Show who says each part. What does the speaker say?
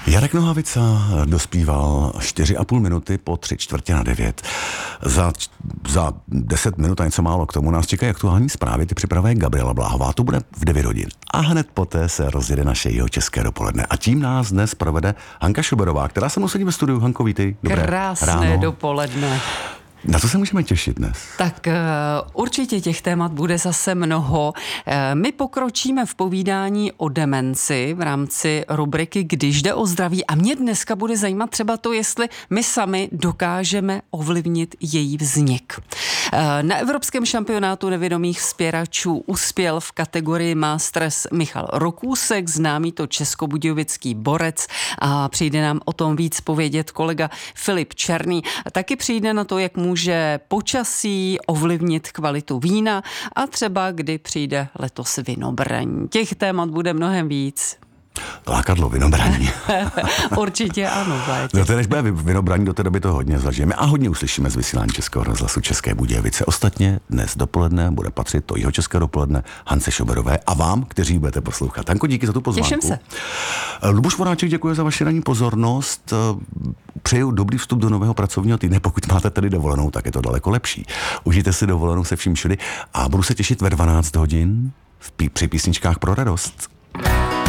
Speaker 1: Jarek Nohavica dospíval 4,5 minuty po 8:45. Za 10 minut a něco málo k tomu nás čekají aktuální zprávy, ty připravuje Gabriela Bláhová, to bude v 9 hodin. A hned poté se rozjede naše Jihočeské dopoledne. A tím nás dnes provede Hanka Šuberová, která se mnou sedí ve studiu. Hanko, vítej. Dobré
Speaker 2: Krásné
Speaker 1: ráno.
Speaker 2: Dopoledne.
Speaker 1: Na co se můžeme těšit dnes?
Speaker 2: Tak určitě těch témat bude zase mnoho. My pokročíme v povídání o demenci v rámci rubriky Když jde o zdraví a mě dneska bude zajímat třeba to, jestli my sami dokážeme ovlivnit její vznik. Na Evropském šampionátu nevědomých vzpěračů uspěl v kategorii Masters Michal Rokůsek, známý to českobudějovický borec, a přijde nám o tom víc povědět kolega Filip Černý. Taky přijde na to, jak může počasí ovlivnit kvalitu vína a třeba kdy přijde letos vinobraní. Těch témat bude mnohem víc.
Speaker 1: Lákadlo, vinobraní.
Speaker 2: Určitě ano, v létě.
Speaker 1: No to než bude vinobraní, do té doby to hodně zažijeme a hodně uslyšíme z vysílání Českého rozhlasu České Budějovice. Ostatně dnes dopoledne bude patřit to Jihočeské dopoledne Hance Šuberové a vám, kteří budete poslouchat. Tanko, díky za tu pozvánku.
Speaker 2: Těším se.
Speaker 1: Luboš Voráček, děkuji za vaši ranní pozornost. Přeju dobrý vstup do nového pracovního týdne. Pokud máte tedy dovolenou, tak je to daleko lepší. Užijte si dovolenou se vším všudy a budu se těšit ve 12 hodin při písničkách pro radost.